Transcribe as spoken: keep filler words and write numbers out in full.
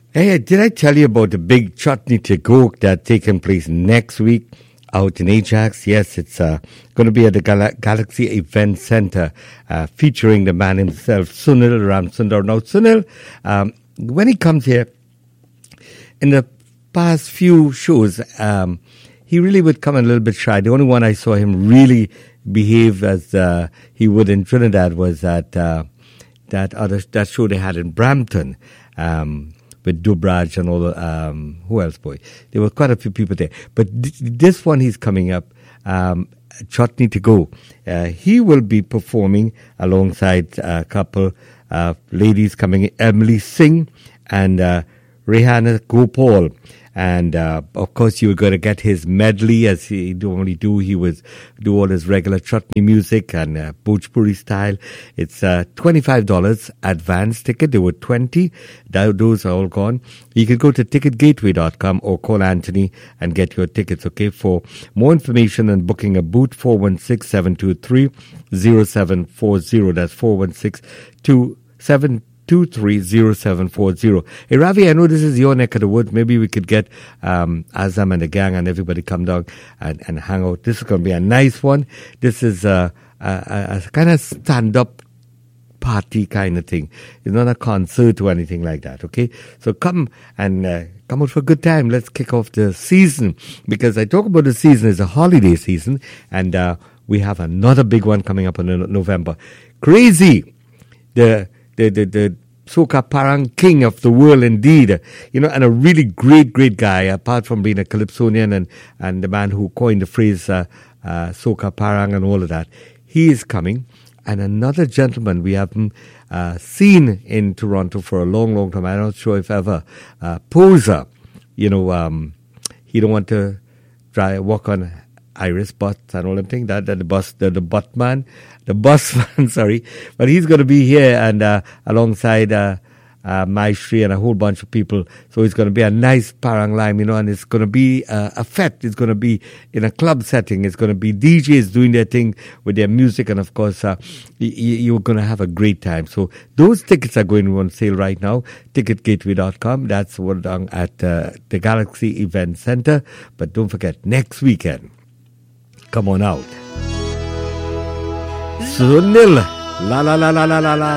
Hey, did I tell you about the big chutney to go that's taking place next week out in Ajax? Yes, it's uh, going to be at the Gal- Galaxy Event Center, uh, featuring the man himself, Sunil Ramsundar. Now, Sunil, um, when he comes here, in the past few shows, um, he really would come a little bit shy. The only one I saw him really behave as uh, he would in Trinidad was that uh, that other that show they had in Brampton. Um, with Dubraj and all the, um, who else, boy? There were quite a few people there. But th- this one he's coming up, um, Chutney to Go. Uh, he will be performing alongside a couple uh, ladies coming in, Emily Singh and uh, Rehana Gopal. And, uh, of course, you're going to get his medley as he normally do. He would do all his regular chutney music and uh, Bhojpuri style. It's uh, twenty-five dollars advance ticket. There were twenty. Those are all gone. You can go to ticket gateway dot com or call Anthony and get your tickets, okay? For more information and booking a booth, four one six, seven two three, zero seven four zero. That's four one six, two seven two three zero seven four zero. Hey, Ravi, I know this is your neck of the woods. Maybe we could get um, Azam and the gang and everybody come down and, and hang out. This is going to be a nice one. This is a, a, a, a kind of stand-up party kind of thing. It's not a concert or anything like that, okay? So come and uh, come out for a good time. Let's kick off the season, because I talk about the season as a holiday season, and uh, we have another big one coming up in November. Crazy! The The, the, the Soca Parang king of the world indeed, you know, and a really great, great guy, apart from being a Calypsonian and, and the man who coined the phrase uh, uh, Soca Parang and all of that. He is coming. And another gentleman we haven't uh, seen in Toronto for a long, long time, I'm not sure if ever, uh, Poser. You know, um, he don't want to try walk on Iris butts and all them things, that, that the bus, the, the butt man, the bus man, sorry. But he's going to be here and uh, alongside uh, uh, Maestri and a whole bunch of people. So it's going to be a nice parang lime, you know, and it's going to be uh, a fete. It's going to be in a club setting. It's going to be D Js doing their thing with their music. And of course, uh, y- you're going to have a great time. So those tickets are going on sale right now. ticket gateway dot com. That's what down at uh, the Galaxy Event Center. But don't forget, next weekend, come on out. Sunil. La la la la la la la.